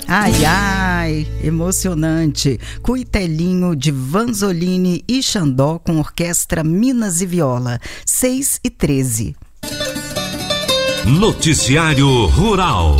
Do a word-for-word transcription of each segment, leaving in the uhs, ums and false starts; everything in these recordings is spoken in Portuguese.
Ai, ai, emocionante. Cuitelinho de Vanzolini e Xandó com orquestra Minas e Viola, seis e treze. Noticiário Rural.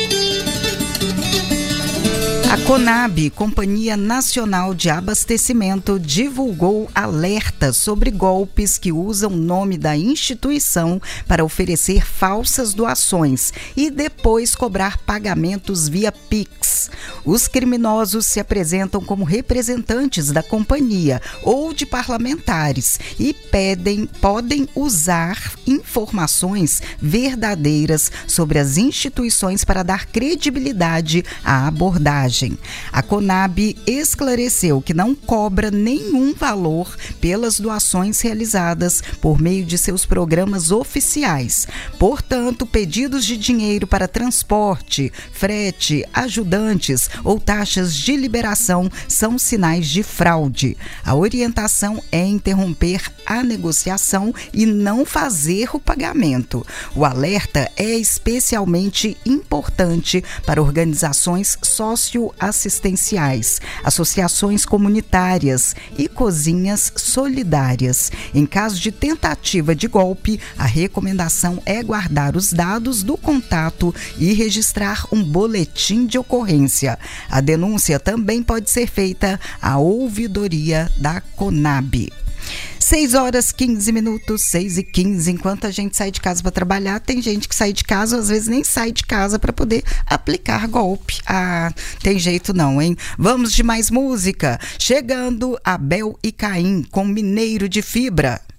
A Conab, Companhia Nacional de Abastecimento, divulgou alerta sobre golpes que usam o nome da instituição para oferecer falsas doações e depois cobrar pagamentos via Pix. Os criminosos se apresentam como representantes da companhia ou de parlamentares e pedem, podem usar informações verdadeiras sobre as instituições para dar credibilidade à abordagem. A Conab esclareceu que não cobra nenhum valor pelas doações realizadas por meio de seus programas oficiais. Portanto, pedidos de dinheiro para transporte, frete, ajudantes ou taxas de liberação são sinais de fraude. A orientação é interromper a negociação e não fazer o pagamento. O alerta é especialmente importante para organizações socioassistenciais, associações comunitárias e cozinhas solidárias. Em caso de tentativa de golpe, a recomendação é guardar os dados do contato e registrar um boletim de ocorrência. A denúncia também pode ser feita à ouvidoria da Conab. seis horas, quinze minutos, seis e quinze. Enquanto a gente sai de casa para trabalhar, tem gente que sai de casa, às vezes nem sai de casa para poder aplicar golpe. Ah, tem jeito não, hein? Vamos de mais música. Chegando Abel e Caim com Mineiro de Fibra.